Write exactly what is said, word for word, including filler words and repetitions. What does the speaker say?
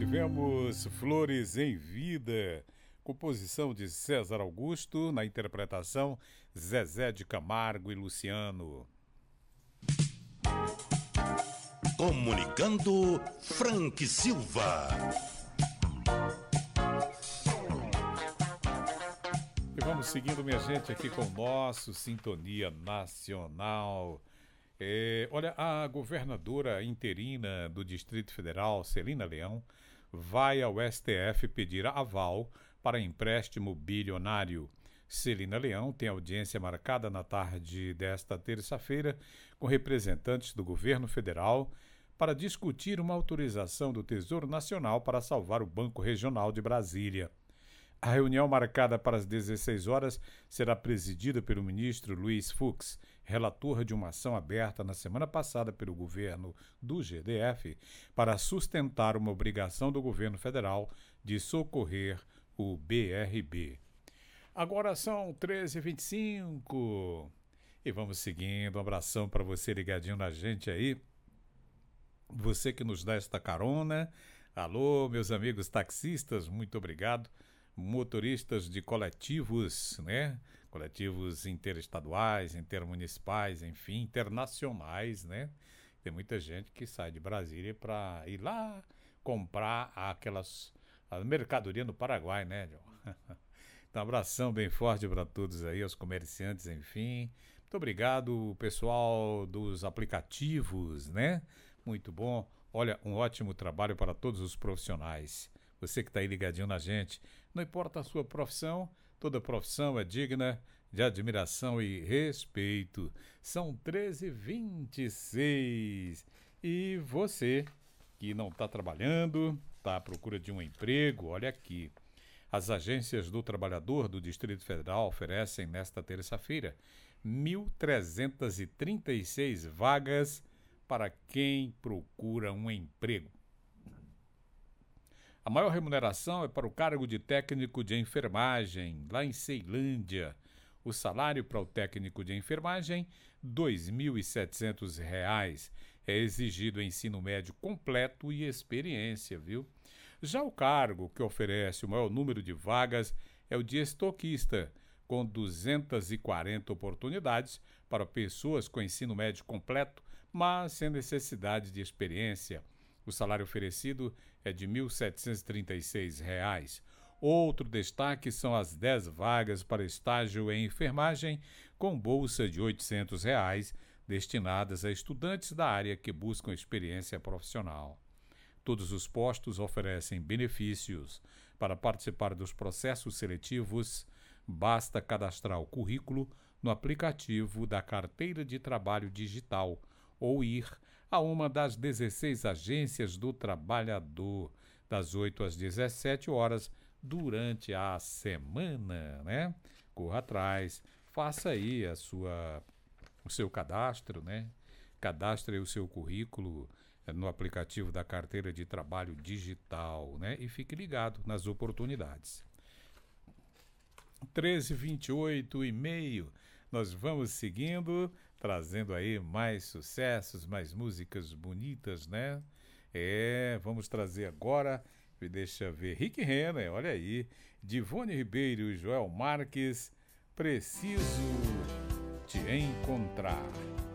tivemos Flores em Vida, composição de César Augusto, na interpretação Zezé de Camargo e Luciano. Comunicando Frank Silva. E vamos seguindo, minha gente, aqui com o nosso Sintonia Nacional. É, olha, a governadora interina do Distrito Federal, Celina Leão, vai ao S T F pedir aval para empréstimo bilionário. Celina Leão tem audiência marcada na tarde desta terça-feira com representantes do governo federal para discutir uma autorização do Tesouro Nacional para salvar o Banco Regional de Brasília. A reunião, marcada para as dezesseis horas, será presidida pelo ministro Luiz Fux, relator de uma ação aberta na semana passada pelo governo do G D F para sustentar uma obrigação do governo federal de socorrer o B R B. Agora são treze e vinte e cinco e vamos seguindo. Um abração para você ligadinho na gente aí. Você que nos dá esta carona. Alô, meus amigos taxistas, muito obrigado. Motoristas de coletivos, né? Coletivos interestaduais, intermunicipais, enfim, internacionais, né? Tem muita gente que sai de Brasília para ir lá comprar aquelas a mercadoria no Paraguai, né? Então, um abração bem forte para todos aí, aos comerciantes, enfim. Muito obrigado, pessoal dos aplicativos, né? Muito bom. Olha, um ótimo trabalho para todos os profissionais. Você que está aí ligadinho na gente, não importa a sua profissão, toda profissão é digna de admiração e respeito. São treze e vinte e seis. E você que não está trabalhando, está à procura de um emprego, olha aqui. As agências do trabalhador do Distrito Federal oferecem nesta terça-feira mil trezentas e trinta e seis vagas para quem procura um emprego. A maior remuneração é para o cargo de técnico de enfermagem, lá em Ceilândia. O salário para o técnico de enfermagem, dois mil e setecentos reais. É exigido ensino médio completo e experiência, viu? Já o cargo que oferece o maior número de vagas é o de estoquista, com duzentas e quarenta oportunidades para pessoas com ensino médio completo, mas sem necessidade de experiência. O salário oferecido é de mil setecentos e trinta e seis reais. Outro destaque são as dez vagas para estágio em enfermagem, com bolsa de oitocentos reais, destinadas a estudantes da área que buscam experiência profissional. Todos os postos oferecem benefícios. Para participar dos processos seletivos, basta cadastrar o currículo no aplicativo da Carteira de Trabalho Digital ou ir a uma das dezesseis agências do trabalhador, das oito às dezessete horas, durante a semana, né? Corra atrás, faça aí a sua, o seu cadastro, né? Cadastre aí o seu currículo no aplicativo da Carteira de Trabalho Digital, né? E fique ligado nas oportunidades. treze e vinte e oito e meio. Nós vamos seguindo, trazendo aí mais sucessos, mais músicas bonitas, né? É, vamos trazer agora, deixa ver, Rick Renner, olha aí, Divone Ribeiro e Joel Marques, Preciso Te Encontrar.